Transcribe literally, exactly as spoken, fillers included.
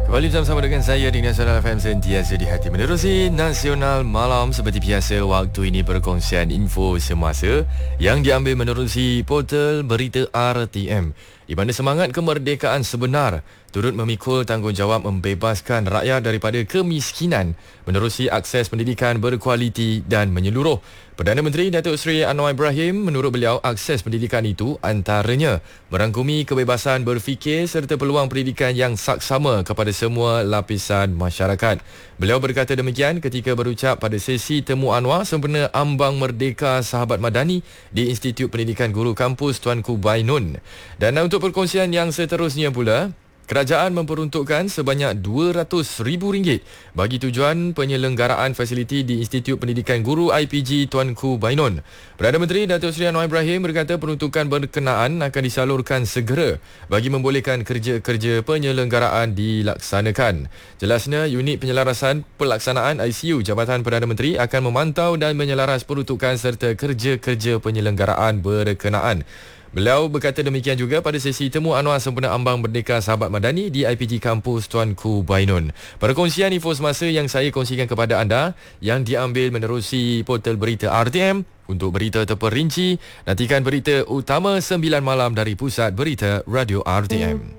Kembali bersama dengan saya di Nasional F M sentiasa di hati. Menerusi Nasional Malam seperti biasa, waktu ini perkongsian info semasa yang diambil menerusi portal berita R T M, di mana semangat kemerdekaan sebenar turut memikul tanggungjawab membebaskan rakyat daripada kemiskinan menerusi akses pendidikan berkualiti dan menyeluruh. Perdana Menteri Datuk Seri Anwar Ibrahim, menurut beliau, akses pendidikan itu antaranya merangkumi kebebasan berfikir serta peluang pendidikan yang saksama kepada semua lapisan masyarakat. Beliau berkata demikian ketika berucap pada sesi temu Anwar sempena Ambang Merdeka Sahabat Madani di Institut Pendidikan Guru Kampus Tuanku Bainun. Dan untuk perkongsian yang seterusnya pula, kerajaan memperuntukkan sebanyak dua ratus ribu ringgit bagi tujuan penyelenggaraan fasiliti di Institut Pendidikan Guru I P G Tuanku Bainun. Perdana Menteri Datuk Seri Anwar Ibrahim berkata peruntukan berkenaan akan disalurkan segera bagi membolehkan kerja-kerja penyelenggaraan dilaksanakan. Jelasnya, unit penyelarasan pelaksanaan I C U Jabatan Perdana Menteri akan memantau dan menyelaras peruntukan serta kerja-kerja penyelenggaraan berkenaan. Beliau berkata demikian juga pada sesi temu Anwar sempena Ambang Merdeka Sahabat Madani di I P G Kampus Tuanku Bainun. Perkongsian info semasa yang saya kongsikan kepada anda yang diambil menerusi portal berita R T M. Untuk berita terperinci, nantikan berita utama sembilan malam dari Pusat Berita Radio R T M.